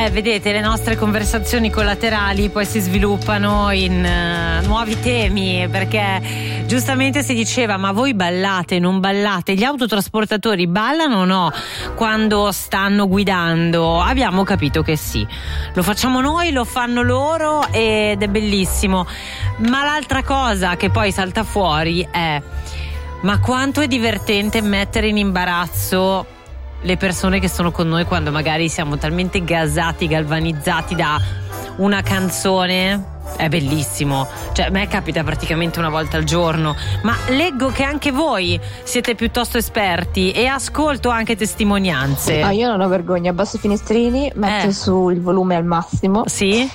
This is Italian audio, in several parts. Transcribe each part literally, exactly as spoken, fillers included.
Eh, vedete, le nostre conversazioni collaterali poi si sviluppano in uh, nuovi temi, perché giustamente si diceva: ma voi ballate, non ballate? Gli autotrasportatori ballano o no quando stanno guidando? Abbiamo capito che sì, lo facciamo noi, lo fanno loro ed è bellissimo. Ma l'altra cosa che poi salta fuori è: ma quanto è divertente mettere in imbarazzo le persone che sono con noi quando magari siamo talmente gasati, galvanizzati da una canzone. È bellissimo, cioè a me capita praticamente una volta al giorno, ma leggo che anche voi siete piuttosto esperti e ascolto anche testimonianze. Ah, io non ho vergogna, abbasso i finestrini, metto eh. su il volume al massimo. Sì?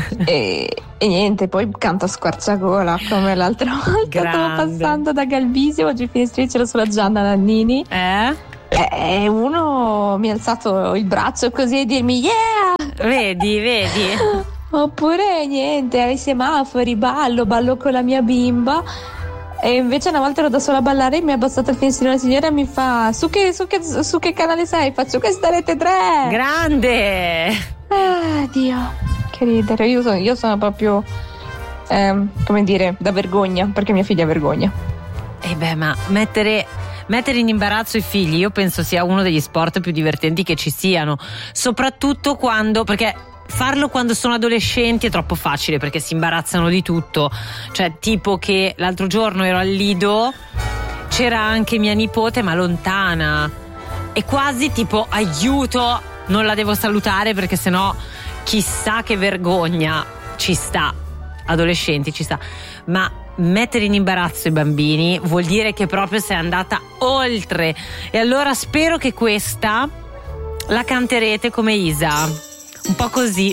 e, e niente, poi canto a squarciagola come l'altra volta. Grande. Stavo passando da Galbisio, oggi i finestrini c'era sulla Gianna Nannini. Eh? E uno mi ha alzato il braccio così e dirmi yeah! Vedi, vedi? Oppure niente, ai semafori ballo, ballo con la mia bimba. E invece una volta ero da sola a ballare, mi ha abbassato il finestrino la signora e mi fa: su che, su che, su che canale sei? Faccio: questa rete tre. Grande! Ah, Dio, che ridere. Io sono, io sono proprio ehm, come dire, da vergogna, perché mia figlia ha vergogna. E beh, ma mettere Mettere in imbarazzo i figli io penso sia uno degli sport più divertenti che ci siano, soprattutto quando, perché farlo quando sono adolescenti è troppo facile perché si imbarazzano di tutto. Cioè, tipo che l'altro giorno ero al Lido, c'era anche mia nipote ma lontana e quasi tipo aiuto, non la devo salutare perché sennò chissà che vergogna. Ci sta, adolescenti ci sta, ma mettere in imbarazzo i bambini vuol dire che proprio sei andata oltre. E allora spero che questa la canterete come Isa, un po' così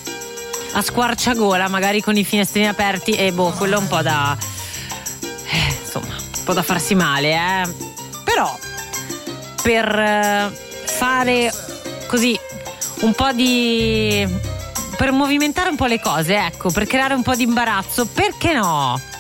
a squarciagola, magari con i finestrini aperti. E boh, quello è un po' da eh, insomma, un po' da farsi male, eh. Però per eh, fare così un po' di, per movimentare un po' le cose, ecco, per creare un po' di imbarazzo, perché no?